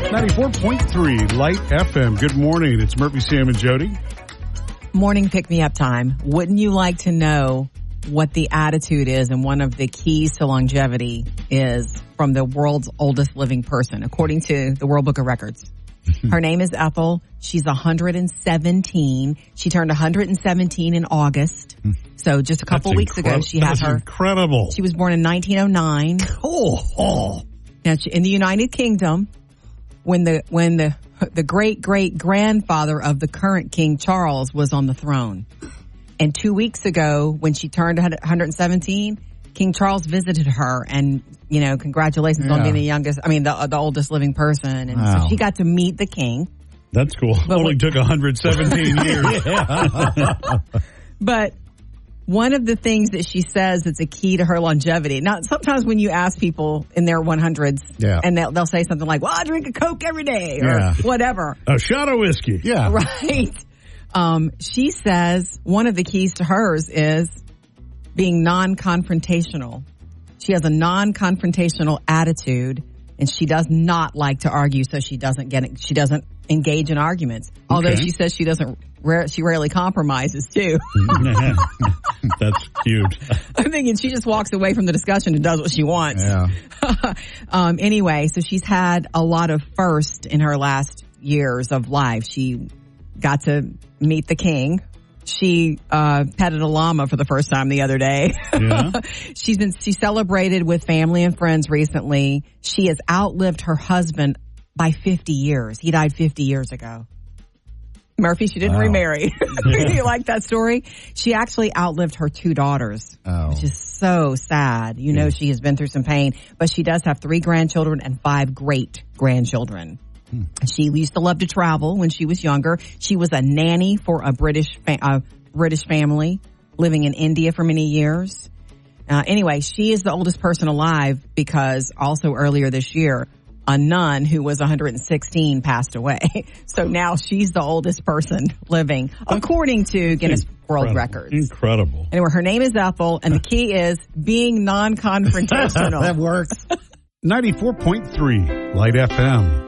94.3 Light FM. Good morning. It's Murphy, Sam, and Jody. Morning pick-me-up time. Wouldn't you like to know what the attitude is and one of the keys to longevity is from the world's oldest living person, according to the World Book of Records? Her name is Ethel. She's 117. She turned 117 in August. So just a couple weeks ago, she had her. Incredible. She was born in 1909. Now, in the United Kingdom, when the great-great-grandfather of the current King Charles was on the throne. And 2 weeks ago, when she turned 117, King Charles visited her and, congratulations on being the oldest living person. And so she got to meet the king. That's cool. But only took 117 years. But one of the things that she says that's a key to her longevity. Now, sometimes when you ask people in their 100s, and they'll say something like, well, I drink a Coke every day or whatever. A shot of whiskey. Yeah. Right. She says one of the keys to hers is being non-confrontational. She has a non-confrontational attitude, and she does not like to argue, so she doesn't engage in arguments. Although she says she rarely compromises too. That's cute. I'm thinking she just walks away from the discussion and does what she wants. Yeah. Anyway, so she's had a lot of firsts in her last years of life. She got to meet the king. She petted a llama for the first time the other day. Yeah. She celebrated with family and friends recently. She has outlived her husband by 50 years. He died 50 years ago. Murphy, she didn't remarry. You like that story? She actually outlived her 2 daughters, which is so sad. She has been through some pain, but she does have 3 grandchildren and 5 great-grandchildren. She used to love to travel when she was younger. She was a nanny for a British family living in India for many years. Anyway, she is the oldest person alive because also earlier this year, a nun who was 116 passed away. So now she's the oldest person living, according to Guinness World Records. Incredible. Anyway, her name is Ethel, and the key is being non-confrontational. That works. 94.3 Light FM.